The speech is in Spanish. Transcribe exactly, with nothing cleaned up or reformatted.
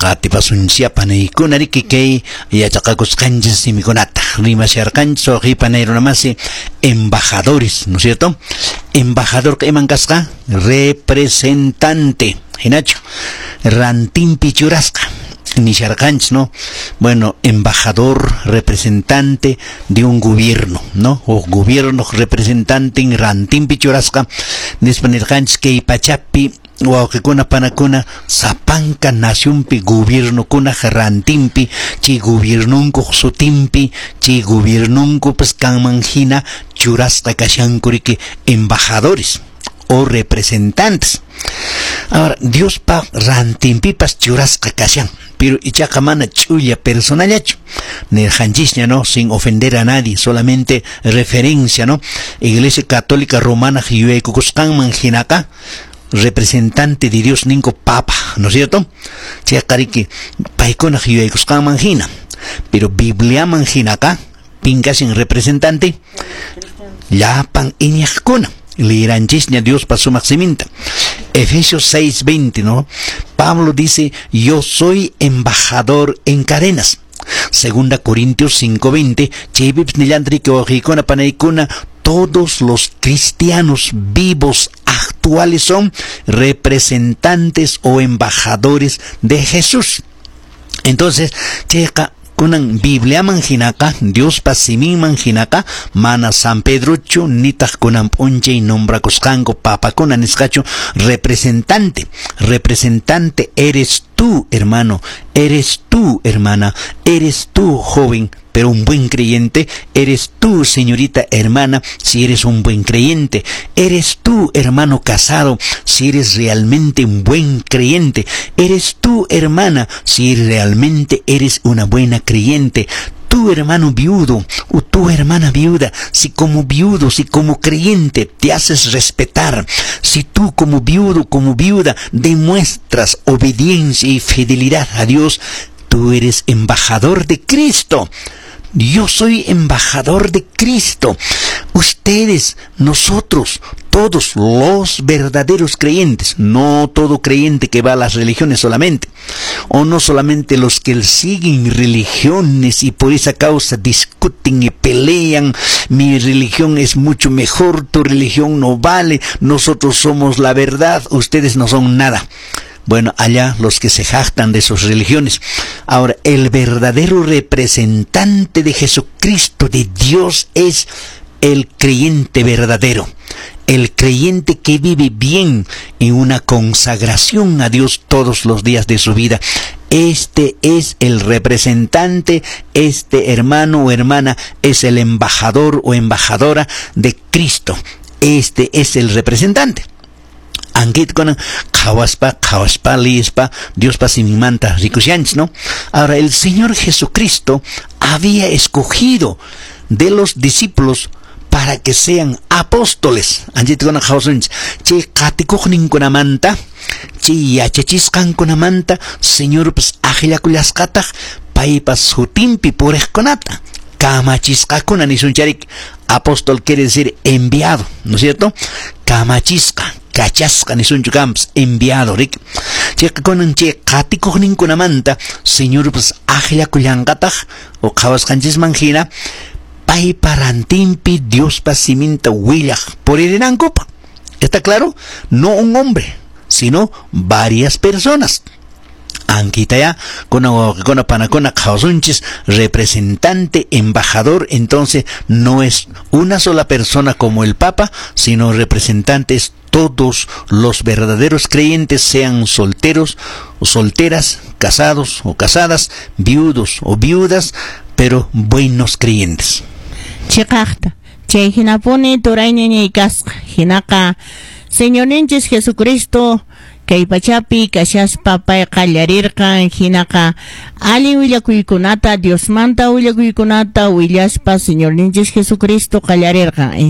qatipasunchia panaykuna kay yachaqakusqanchis simikunata rimasharqanchis oqipanayrunamansi embajadores, ¿no es cierto? Embajador que imankasqa representante hinachu rantimpi churasqa nisharqanchis, ¿no? Bueno, embajador, representante de un gobierno, ¿no? O gobierno representante en rantimpi churasqa nispanirqanchis kay pachapi wawqikuna panakuna sapanka nacionpi gobierno kuna rantimpi chi gobernunku sutimpi chi gobernunku pues kanmanhina churasqa kashankuriki embajadores o representantes. Ahora, Dios pa rantimpipas churasqa kashan, pero ichaqa mana chulla personallachu nerjanchishña, ¿no? Sin ofender a nadie, solamente referencia, ¿no? Iglesia Católica Romana yuaykukusqanman hinaqa representante de Dios ninko papa, ¿no es cierto? Chiakariki paikona yuaykusqanman hina, pero Biblia man hinaqa pinkasin representante llapan iñaqkuna liranchishña Dios pa sumaq siminta. Efesios seis veinte, ¿no? Pablo dice, yo soy embajador en cadenas. Segunda Corintios cinco veinte, chivips nillandri que ojikona panaykuna, todos los cristianos vivos actuales son representantes o embajadores de Jesús. Entonces, checa kunan Biblia manjinaka, Dios pasimin manjinaka, mana San Pedrocho, nitak kunan ponche y nombra coscango, papa kunan escacho, representante, representante eres tú, hermano, eres tú, hermana, eres tú, joven, pero un buen creyente, eres tú, señorita hermana, si eres un buen creyente, eres tú, hermano casado, si eres realmente un buen creyente, eres tú, hermana, si realmente eres una buena creyente, tú, hermano viudo, o tú, hermana viuda, si como viudo, si como creyente te haces respetar, si tú como viudo, como viuda, demuestras obediencia y fidelidad a Dios, tú eres embajador de Cristo. Yo soy embajador de Cristo. Ustedes, nosotros, todos los verdaderos creyentes, no todo creyente que va a las religiones solamente, o no solamente los que siguen religiones y por esa causa discuten y pelean, mi religión es mucho mejor, tu religión no vale, nosotros somos la verdad, ustedes no son nada. Bueno, allá los que se jactan de sus religiones. Ahora, el verdadero representante de Jesucristo, de Dios, es el creyente verdadero. El creyente que vive bien en una consagración a Dios todos los días de su vida. Este es el representante, este hermano o hermana es el embajador o embajadora de Cristo. Este es el representante. Angit con kawaspa, kawaspa, liespa, Dios pa simimanta, rikusyanch, ¿no? Ahora, el Señor Jesucristo había escogido de los discípulos para que sean apóstoles. Angit con kawasunch, che katikuknin con amanta, che yachachiskan con amanta, Señor pues ajilakulascataj, paipas sutimpi puresconata. Kamachisca con anisuncharik, apóstol quiere decir enviado, ¿no es cierto? Kamachisca. Cachasca ni son camps enviado ric che con che katiko nin con amanta señor pues agila kuyangatag o kawas kanchis manjina pai parantimpi Dios pasiminta willag por ir en copa. ¿Está claro? No un hombre, sino varias personas. Anquita ya, con con panacona causunchis, representante, embajador, entonces no es una sola persona como el Papa, sino representantes todos los verdaderos creyentes, sean solteros o solteras, casados o casadas, viudos o viudas, pero buenos creyentes. Chikakta, che hinapone toraiñaña kasqa, hinaka, Señor Ninches Jesucristo, kay pachapi kashaspa pay qallarirqan hinaka ali willakuykunata Dios manta willakuykunata willashpa Señor Ninches Jesucristo qallarirqan.